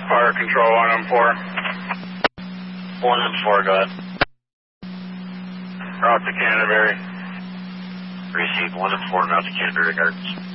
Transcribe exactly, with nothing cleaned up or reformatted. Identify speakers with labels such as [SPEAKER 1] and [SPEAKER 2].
[SPEAKER 1] Fire control, one M four.
[SPEAKER 2] one M four, go ahead.
[SPEAKER 1] Route to Canterbury.
[SPEAKER 2] Received one M four, route to Canterbury Gardens.